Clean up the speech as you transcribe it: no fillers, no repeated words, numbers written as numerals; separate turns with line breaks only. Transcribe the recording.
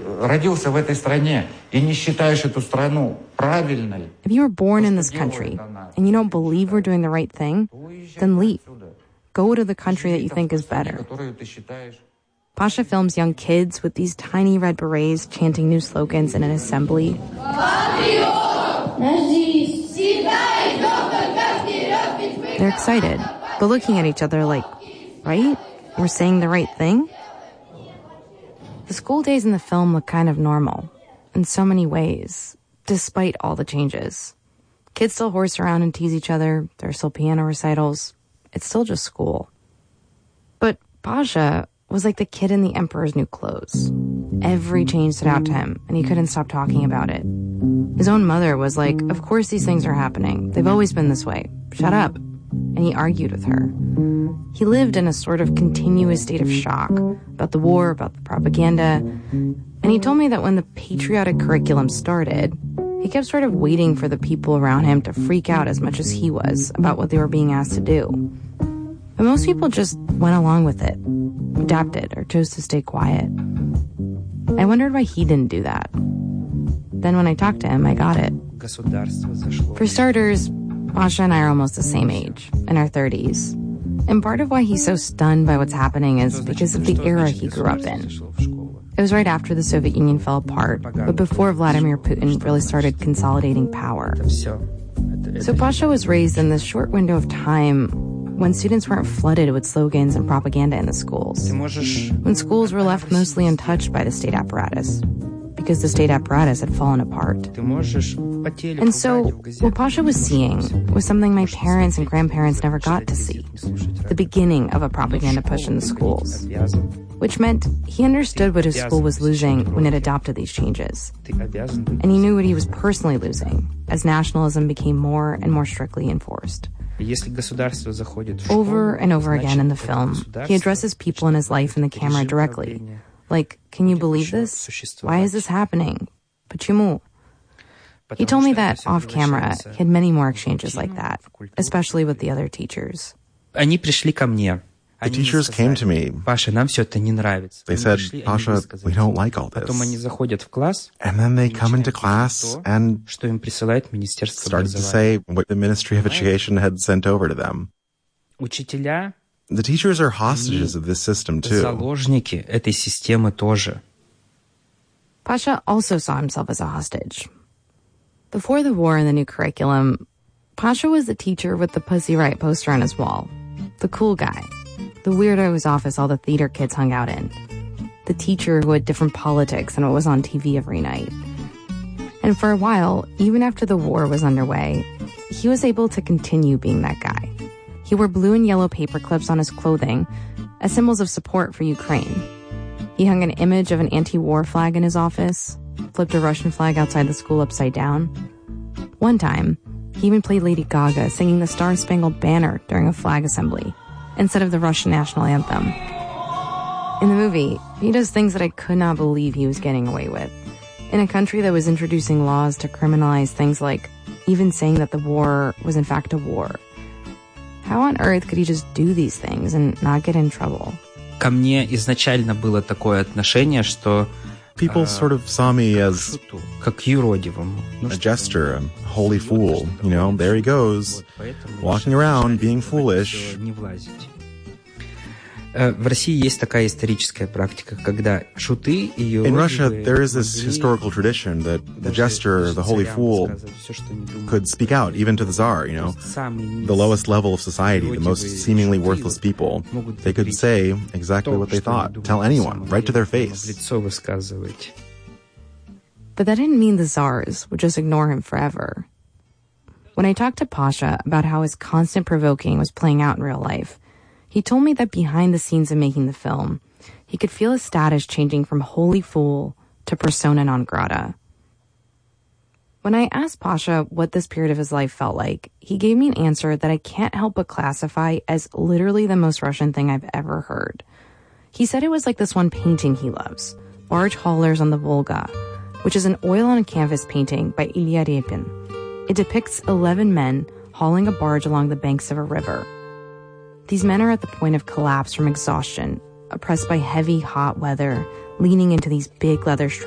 родился в этой стране и не считаешь эту страну правильной...
If you were born in this country and you don't believe we're doing the right thing, then leave. Go to the country that you think is better. Pasha films young kids with these tiny red berets chanting new slogans in an assembly. They're excited, but looking at each other like, right? We're saying the right thing? The school days in the film look kind of normal in so many ways, despite all the changes. Kids still horse around and tease each other. There are still piano recitals. It's still just school. But Pasha was like the kid in the emperor's new clothes. Every change stood out to him, and he couldn't stop talking about it. His own mother was like, of course these things are happening. They've always been this way. Shut up. And he argued with her. He lived in a sort of continuous state of shock about the war, about the propaganda. And he told me that when the patriotic curriculum started, he kept sort of waiting for the people around him to freak out as much as he was about what they were being asked to do. But most people just went along with it, adapted, or chose to stay quiet. I wondered why he didn't do that. Then when I talked to him, I got it. For starters, Pasha and I are almost the same age, in our 30s. And part of why he's so stunned by what's happening is because of the era he grew up in. It was right after the Soviet Union fell apart, but before Vladimir Putin really started consolidating power. So Pasha was raised in this short window of time when students weren't flooded with slogans and propaganda in the schools. When schools were left mostly untouched by the state apparatus, because the state apparatus had fallen apart. And so, what Pasha was seeing was something my parents and grandparents never got to see. The beginning of a propaganda push in the schools. Which meant he understood what his school was losing when it adopted these changes. And he knew what he was personally losing as nationalism became more and more strictly enforced. Over and over again in the film, he addresses people in his life in the camera directly. Like, can you believe this? Why is this happening? Почему? He told me that off camera, he had many more exchanges like that, especially with the other teachers.
The teachers came to me. They said, Pasha, we don't like all this. And then they come into class and started to say what the Ministry of Education had sent over to them. The teachers are hostages of this system, too.
Pasha also saw himself as a hostage. Before the war and the new curriculum, Pasha was the teacher with the Pussy Riot poster on his wall. The cool guy. The weirdo whose office all the theater kids hung out in. The teacher who had different politics than what was on TV every night. And for a while, even after the war was underway, he was able to continue being that guy. He wore blue and yellow paper clips on his clothing as symbols of support for Ukraine. He hung an image of an anti-war flag in his office, flipped a Russian flag outside the school upside down. One time, he even played Lady Gaga singing the Star-Spangled Banner during a flag assembly, instead of the Russian national anthem. In the movie, he does things that I could not believe he was getting away with. In a country that was introducing laws to criminalize things like even saying that the war was in fact a war. How on earth could he just do these things and not get in trouble?
Ко мне изначально было такое отношение, что
people sort of saw me as
как юродивому.
A jester, a holy fool. You know, there he goes, walking around, being foolish.
В России есть такая историческая практика, когда шуты и юродивые...
In Russia, there is this historical tradition that the jester, the holy fool, could speak out, even to the Tsar, you know, the lowest level of society, the most seemingly worthless people. They could say exactly what they thought, tell anyone, right to their face.
But that didn't mean the Tsars would just ignore him forever. When I talked to Pasha about how his constant provoking was playing out in real life, he told me that behind the scenes of making the film, he could feel his status changing from holy fool to persona non grata. When I asked Pasha what this period of his life felt like, he gave me an answer that I can't help but classify as literally the most Russian thing I've ever heard. He said it was like this one painting he loves, Barge Haulers on the Volga, which is an oil-on-canvas painting by Ilya Repin. It depicts 11 men hauling a barge along the banks of a river. These men are at the point of collapse from exhaustion, oppressed by heavy, hot weather, leaning into these big leather